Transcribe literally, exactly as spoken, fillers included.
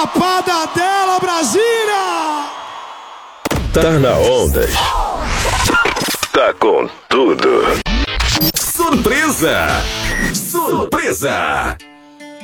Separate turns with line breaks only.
Chapada dela, Brasília!
Tá na onda. Tá com tudo.
Surpresa! Surpresa!